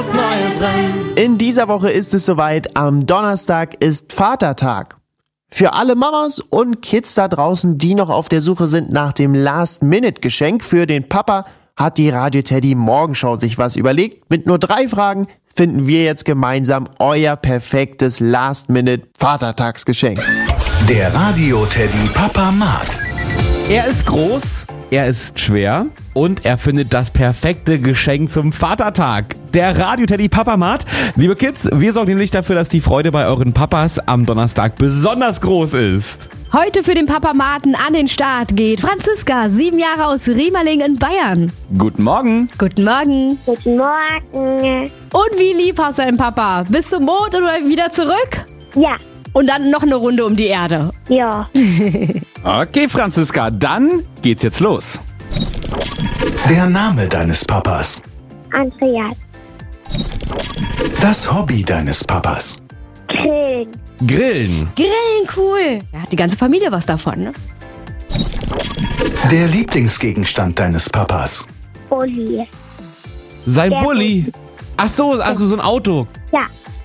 In dieser Woche ist es soweit, am Donnerstag ist Vatertag. Für alle Mamas und Kids da draußen, die noch auf der Suche sind nach dem Last-Minute-Geschenk für den Papa, hat die Radio Teddy Morgenschau sich was überlegt. Mit nur 3 Fragen finden wir jetzt gemeinsam euer perfektes Last-Minute-Vatertagsgeschenk. Der Radio Teddy Papamat. Er ist groß, er ist schwer und er findet das perfekte Geschenk zum Vatertag. Der Radio Teddy Papamat. Liebe Kids, wir sorgen nämlich dafür, dass die Freude bei euren Papas am Donnerstag besonders groß ist. Heute für den Papamaten an den Start geht Franziska, 7 Jahre aus Riemerling in Bayern. Guten Morgen. Guten Morgen. Guten Morgen. Und wie lieb hast du deinen Papa? Bis zum Mond oder wieder zurück? Ja. Und dann noch eine Runde um die Erde. Ja. Okay, Franziska, dann geht's jetzt los. Der Name deines Papas. Andreas. Das Hobby deines Papas. Grillen. Grillen. Grillen, cool. Ja, hat die ganze Familie was davon, ne? Der Lieblingsgegenstand deines Papas. Bulli. Sein Der Bulli. Ach so, also so ein Auto. Ja.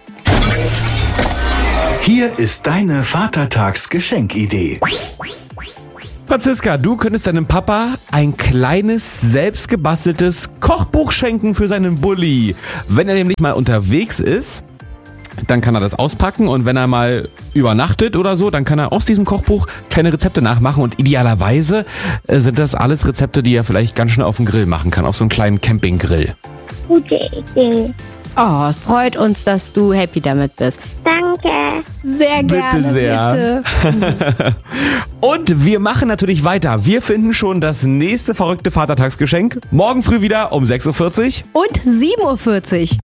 Hier ist deine Vatertagsgeschenkidee. Franziska, du könntest deinem Papa ein kleines, selbstgebasteltes Kochbuch schenken für seinen Bulli. Wenn er nämlich mal unterwegs ist, dann kann er das auspacken und wenn er mal übernachtet oder so, dann kann er aus diesem Kochbuch kleine Rezepte nachmachen und idealerweise sind das alles Rezepte, die er vielleicht ganz schnell auf dem Grill machen kann, auf so einem kleinen Campinggrill. Gute Idee. Oh, es freut uns, dass du happy damit bist. Danke. Sehr gerne, Bitte sehr. bitte. Und wir machen natürlich weiter. Wir finden schon das nächste verrückte Vatertagsgeschenk morgen früh wieder um 6:40 Uhr. Und 7:40 Uhr.